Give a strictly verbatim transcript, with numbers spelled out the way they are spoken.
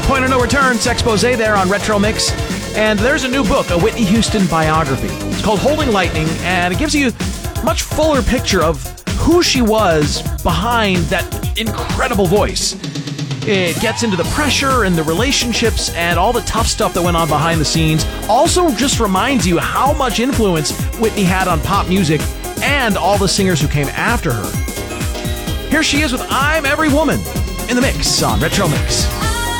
Point of No Return, Sexposé there on Retro Mix. And there's a new book, a Whitney Houston biography. It's called Holding Lightning, and it gives you a much fuller picture of who she was behind that incredible voice. It gets into the pressure and the relationships and all the tough stuff that went on behind the scenes. Also just reminds you how much influence Whitney had on pop music and all the singers who came after her. Here she is with I'm Every Woman in the mix on Retro Mix.